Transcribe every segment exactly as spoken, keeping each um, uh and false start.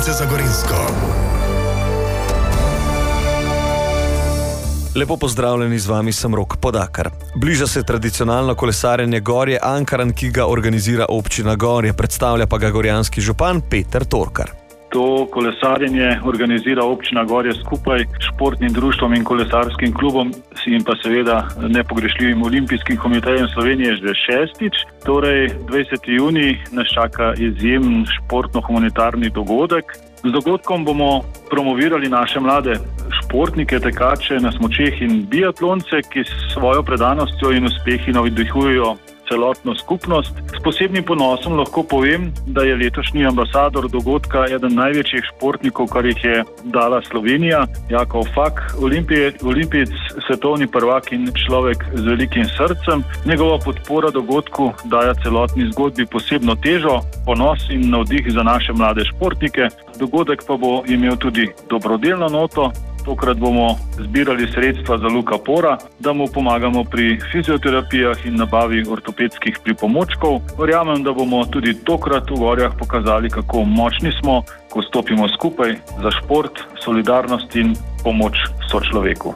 novice za Gorenjsko. Lepo pozdravljeni, z vami sem Rok Podakar. Bliža se tradicionalno kolesarjenje Gorje Ankaran, ki ga organizira občina Gorje, predstavlja pa ga gorjanski župan Peter Torkar. To kolesarjenje organizira občina Gorje skupaj s športnim društvom in kolesarskim klubom in pa seveda nepogrešljivim Olimpijskim komitejem Slovenije že šestič. Torej, dvajseti junij nas čaka izjemen športno-humanitarni dogodek. Z dogodkom bomo promovirali naše mlade športnike, tekače na smučeh in biatlonce, ki s svojo predanostjo in uspehi navdihujejo celotno skupnost. S posebnim ponosom lahko povem, da je letošnji ambasador dogodka eden največjih športnikov, kar jih je dala Slovenija, Jakov Fak, olimpijec, svetovni prvak in človek z velikim srcem. Njegova podpora dogodku daje celotni zgodbi posebno težo, ponos in navdih za naše mlade športnike. Dogodek pa bo imel tudi dobrodelno noto. Tokrat bomo zbirali sredstva za Luka Pora, da mu pomagamo pri fizioterapijah in nabavi ortopedskih pripomočkov. Verjamem, da bomo tudi tokrat v Gorjah pokazali, kako močni smo, ko stopimo skupaj za šport, solidarnost in pomoč sočloveku.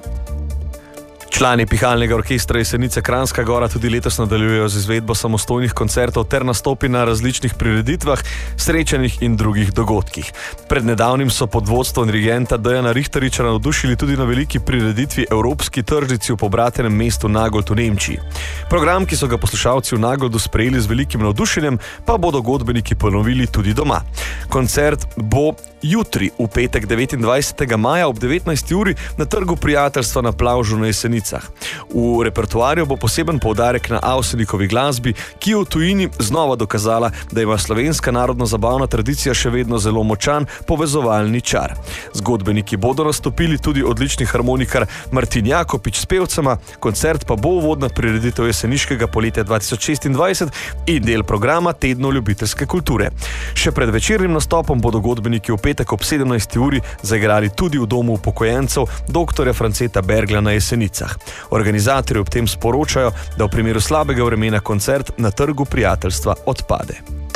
Člani pihalnega orkestra Jesenice Kranjska Gora tudi letos nadaljujejo z izvedbo samostojnih koncertov ter nastopi na različnih prireditvah, srečanjih in drugih dogodkih. Pred nedavnim so pod vodstvom dirigenta Dejana Richteriča navdušili tudi na veliki prireditvi Evropski tržnici v pobratenem mestu Nagold v Nemčiji. Program, ki so ga poslušalci v Nagoldu sprejeli z velikim navdušenjem, pa bodo godbeniki ponovili tudi doma. Koncert bo jutri, v petek devetindvajsetega maja ob devetnajsti uri na Trgu prijateljstva na Plavžu na Jesenicah. V repertoarju bo poseben poudarek na Avsenikovi glasbi, ki je v tujini znova dokazala, da ima slovenska narodno-zabavna tradicija še vedno zelo močan povezovalni čar. Zgodbeniki bodo nastopili tudi odlični harmonikar Martin Jakopič s pevcema, koncert pa bo uvodna prireditev jeseniškega poletja dva tisoč šestindvajset in del programa Tednov ljubiteljske kulture. Še pred večernim nastopom bodo godbeniki v petek ob sedemnajsti uri zaigrali tudi v domu upokojencev doktorja Franceta Bergla na Jesenicah. Organizatorji ob tem sporočajo, da v primeru slabega vremena koncert na Trgu prijateljstva odpade.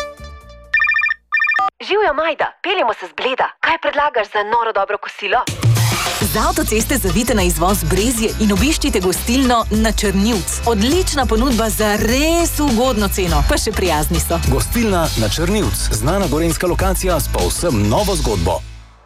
Živjo, Majda, peljemo se z Bleda. Kaj predlagaš za noro dobro kosilo? Z avtoceste zavite na izvoz Brezje in obiščite gostilno Na Črnivc. Odlična ponudba za res ugodno ceno, pa še prijazni so. Gostilna Na Črnivc, znana gorenjska lokacija s povsem novo zgodbo.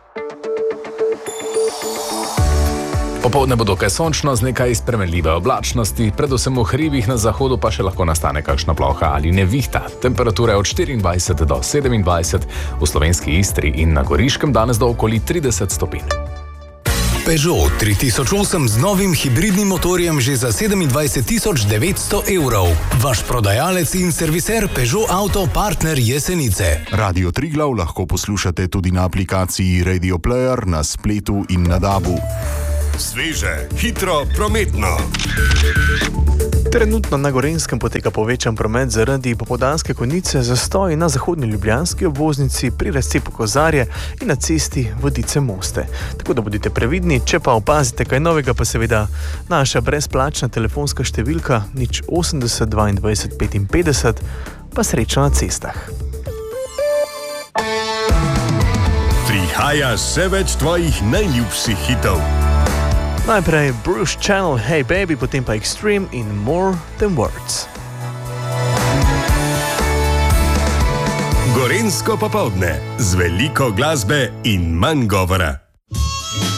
Popoldne bo dokaj sončno z nekaj spremenljive oblačnosti, predvsem v hribih na zahodu pa še lahko nastane kakšna ploha ali nevihta. Temperature od štiriindvajset do sedemindvajset, v slovenski Istri in na Goriškem danes do okoli trideset stopinj. Peugeot tri tisoč osem z novim hibridnim motorjem že za sedemindvajset tisoč devetsto evrov. Vaš prodajalec in serviser Peugeot Auto Partner Jesenice. Radio Triglav lahko poslušate tudi na aplikaciji Radio Player, na spletu in na dabu. Sveže, hitro, prometno. Trenutno na Gorenjskem poteka povečan promet zaradi popoldanske konice, zastoji na zahodni ljubljanski obvoznici pri razcepu Kozarje in na cesti Vodice-Moste. Tako da bodite previdni, če pa opazite kaj novega, pa seveda naša brezplačna telefonska številka nič osemdeset dvaindvajset petinpetdeset, pa srečno na cestah. Prihaja še več tvojih najljubših hitov. Najprej Bruce Channel, Hey Baby, potem pa Extreme in More Than Words. Gorenjsko popoldne z veliko glasbe in manj govora.